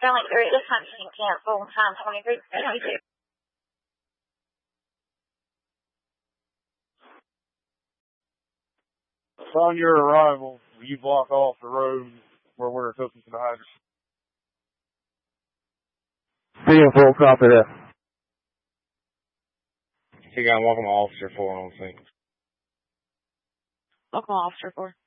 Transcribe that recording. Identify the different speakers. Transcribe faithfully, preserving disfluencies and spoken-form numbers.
Speaker 1: twenty-three, this one's being canceled, time twenty-three, twenty-two.
Speaker 2: Upon your arrival, will you block off the road where we're hooking to the hydrant?
Speaker 3: Being full, copy that.
Speaker 2: You got welcome officer four on scene.
Speaker 1: Welcome officer four.